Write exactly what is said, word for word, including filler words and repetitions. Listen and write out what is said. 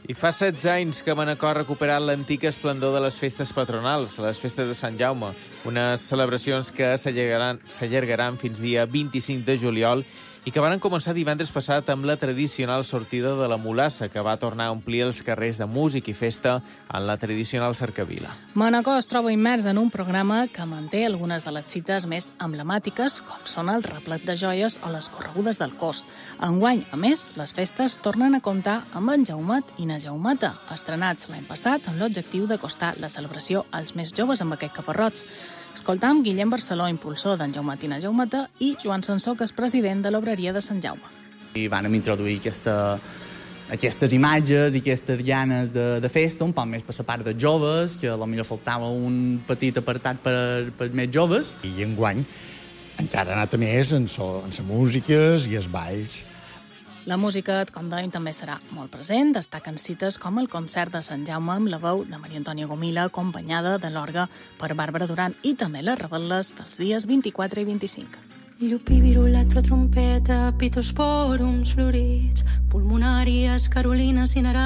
I fa setze anys que Manacor ha recuperat l'antic esplendor de les festes patronals, les festes de Sant Jaume, unes celebracions que s'allargaran, s'allargaran fins dia vint-i-cinc de juliol i que van començar divendres passat amb la tradicional sortida de la Mulassa, que va tornar a omplir els carrers de música i festa en la tradicional cercavila. Manacor es troba immers en un programa que manté algunes de les cites més emblemàtiques, com són el replet de joies o les corregudes del cos. Enguany, a més, les festes tornen a comptar amb en Jaumet i na Jaumeta, estrenats l'any passat amb l'objectiu d'acostar la celebració als més joves amb aquests caparrots. Escoltam Guillem Barceló, impulsor d'en Jaumet i na Jaumeta, i Joan Sansó, que és president de l'Obreria de Sant Jaume. I van introduir aquesta, aquestes imatges i aquestes llanes de, de festa, un poc més per la part dels joves, que potser faltava un petit apartat per, per més joves. I enguany encara ha anat a més en, so, en les músiques i els balls. La música, com dèiem, també serà molt present. Destaquen cites com el concert de Sant Jaume amb la veu de Maria Antònia Gomila, acompanyada de l'orgue per Bàrbara Duran, i també les revetles dels dies vint-i-quatre i vint-i-cinc. Llupi virulat, trompeta, pitosporums florits, pulmonàries, carolines, cinerals,